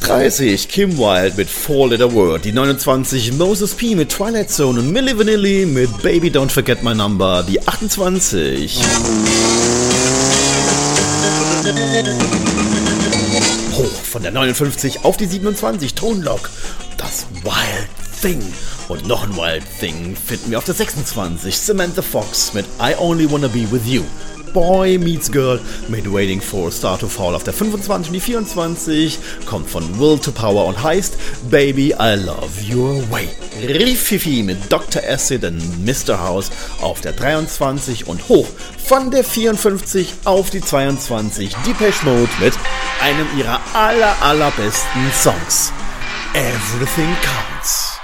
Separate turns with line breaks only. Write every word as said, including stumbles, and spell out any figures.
dreißig Kim Wilde mit Four Letter Word, die neunundzwanzig Moses P mit Twilight Zone und Milli Vanilli mit Baby Don't Forget My Number, die achtundzwanzig. Hoch von der neunundfünfzig auf die siebenundzwanzig, Tone Loc, das Wild Thing. Und noch ein Wild Thing finden wir auf der sechsundzwanzig, Samantha Fox mit I Only Wanna Be With You. Boy Meets Girl mit Waiting for a Star to Fall auf der fünfundzwanzig und die vierundzwanzig kommt von Will to Power und heißt Baby I Love Your Way. Rififi mit Doktor Acid und Mister House auf der dreiundzwanzig und hoch von der vierundfünfzig auf die zweiundzwanzig Depeche Mode mit einem ihrer aller allerbesten Songs. Everything Counts.